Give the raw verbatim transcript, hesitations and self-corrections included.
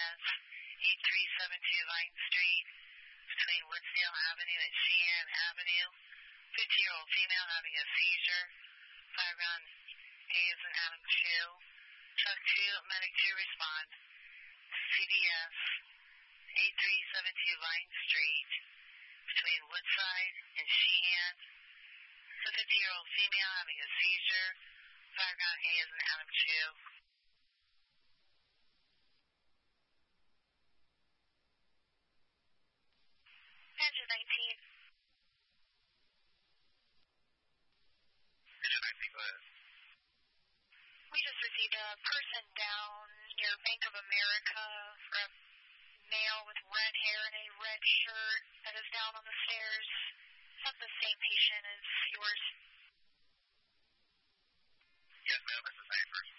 S, eight three seven two Vine Street, between Woodsdale Avenue and Sheehan Avenue. fifty-year-old female having a seizure. Background A is in Adam two. Truck two, medic two respond. C D S, eight three seven two Vine Street, between Woodside and Sheehan. The fifty-year-old female having a seizure. Background A is in Adam two. Engine nineteen. Engine nineteen, go ahead. We just received a person down near Bank of America, a male with red hair and a red shirt that is down on the stairs. Is that the same patient as yours? Yes, ma'am, this is Cyphers.